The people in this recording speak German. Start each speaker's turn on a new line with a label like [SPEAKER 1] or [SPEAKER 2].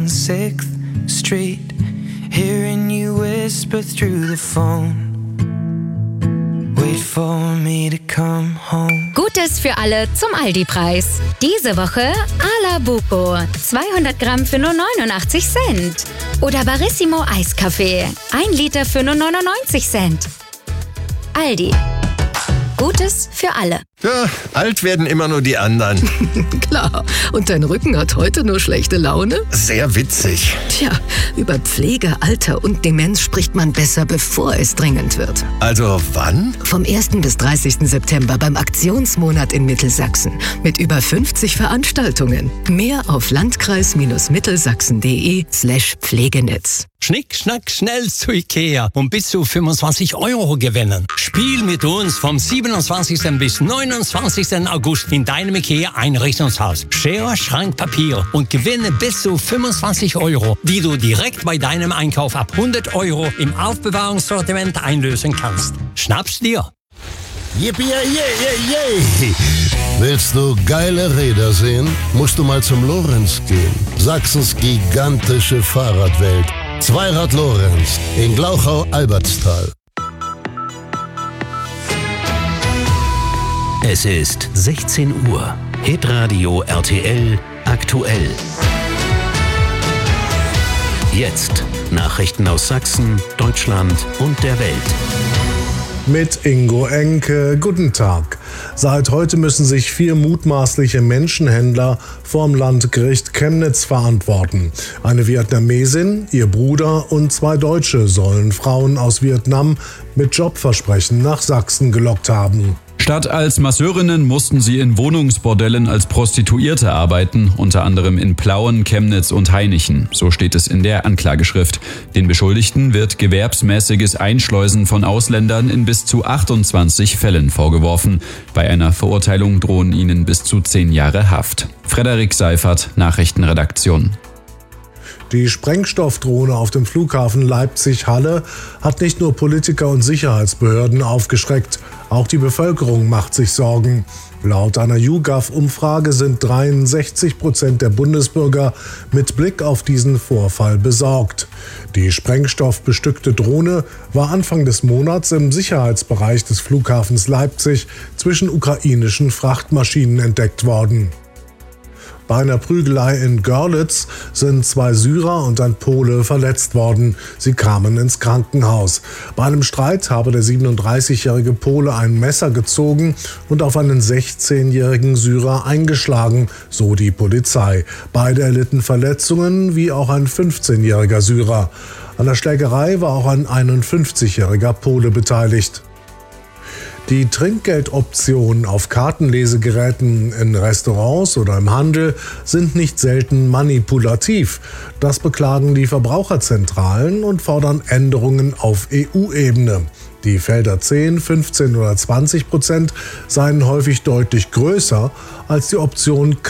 [SPEAKER 1] 6th Street, hearing you whisper through the phone. Wait for me to come home.
[SPEAKER 2] Gutes für alle zum Aldi-Preis. Diese Woche A la Buco. 200 Gramm für nur 89 Cent. Oder Barissimo Eiskaffee. 1 Liter für nur 99 Cent. Aldi. Gutes für alle.
[SPEAKER 3] Ja, alt werden immer nur die anderen.
[SPEAKER 4] Klar. Und dein Rücken hat heute nur schlechte Laune?
[SPEAKER 3] Sehr witzig.
[SPEAKER 4] Tja, über Pflege, Alter und Demenz spricht man besser, bevor es dringend wird.
[SPEAKER 3] Also wann?
[SPEAKER 4] Vom 1. bis 30. September beim Aktionsmonat in Mittelsachsen. Mit über 50 Veranstaltungen. Mehr auf landkreis-mittelsachsen.de/Pflegenetz.
[SPEAKER 5] Schnick, schnack, schnell zu Ikea und bis zu 25 € gewinnen. Spiel mit uns vom 27. bis 29. August in deinem Ikea-Einrichtungshaus. Schere, Schrank, Papier und gewinne bis zu 25 €, die du direkt bei deinem Einkauf ab 100 € im Aufbewahrungssortiment einlösen kannst. Schnapp's dir!
[SPEAKER 6] Yippie, yay! Willst du geile Räder sehen? Musst du mal zum Lorenz gehen. Sachsens gigantische Fahrradwelt. Zweirad Lorenz in Glauchau-Albertstal.
[SPEAKER 7] Es ist 16 Uhr. Hitradio RTL aktuell. Jetzt Nachrichten aus Sachsen, Deutschland und der Welt.
[SPEAKER 8] Mit Ingo Enke, guten Tag. Seit heute müssen sich 4 mutmaßliche Menschenhändler vorm Landgericht Chemnitz verantworten. Eine Vietnamesin, ihr Bruder und 2 Deutsche sollen Frauen aus Vietnam mit Jobversprechen nach Sachsen gelockt haben.
[SPEAKER 9] Statt als Masseurinnen mussten sie in Wohnungsbordellen als Prostituierte arbeiten, unter anderem in Plauen, Chemnitz und Hainichen. So steht es in der Anklageschrift. Den Beschuldigten wird gewerbsmäßiges Einschleusen von Ausländern in bis zu 28 Fällen vorgeworfen. Bei einer Verurteilung drohen ihnen bis zu 10 Jahre Haft. Frederik Seifert, Nachrichtenredaktion.
[SPEAKER 8] Die Sprengstoffdrohne auf dem Flughafen Leipzig-Halle hat nicht nur Politiker und Sicherheitsbehörden aufgeschreckt, auch die Bevölkerung macht sich Sorgen. Laut einer YouGov-Umfrage sind 63% der Bundesbürger mit Blick auf diesen Vorfall besorgt. Die sprengstoffbestückte Drohne war Anfang des Monats im Sicherheitsbereich des Flughafens Leipzig zwischen ukrainischen Frachtmaschinen entdeckt worden. Bei einer Prügelei in Görlitz sind 2 Syrer und ein Pole verletzt worden. Sie kamen ins Krankenhaus. Bei einem Streit habe der 37-jährige Pole ein Messer gezogen und auf einen 16-jährigen Syrer eingeschlagen, so die Polizei. Beide erlitten Verletzungen, wie auch ein 15-jähriger Syrer. An der Schlägerei war auch ein 51-jähriger Pole beteiligt. Die Trinkgeldoptionen auf Kartenlesegeräten in Restaurants oder im Handel sind nicht selten manipulativ. Das beklagen die Verbraucherzentralen und fordern Änderungen auf EU-Ebene. Die Felder 10, 15 oder 20% seien häufig deutlich größer als die Option